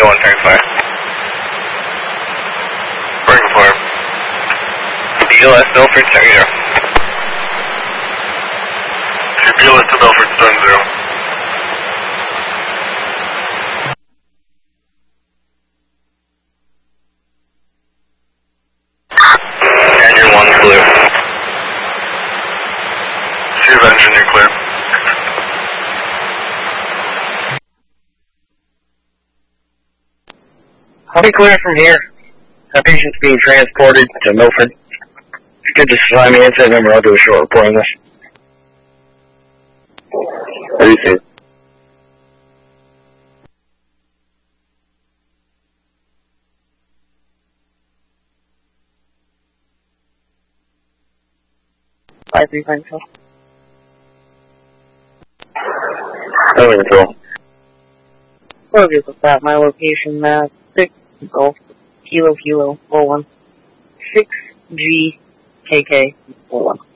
1, turn clear. Working for him. BLS Milford, 70. BLS to Milford, 70. Engine 1's clear. Chief engine, you're clear. I'll be clear from here. A patient's being transported to Milford. If you could just slide me incident number, I'll do a short report on this. What do you think? Five, 3, 5, 4. Over control. Focus with that. My location, 6 Golf Kilo 41 6 G KK 41.